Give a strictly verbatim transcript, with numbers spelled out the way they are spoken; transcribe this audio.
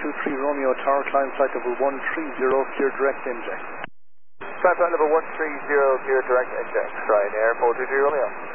two three Romeo Tower, climb flight level one three zero, clear direct inject. Climb flight level one three zero, clear direct inject. Ryanair four two three Romeo.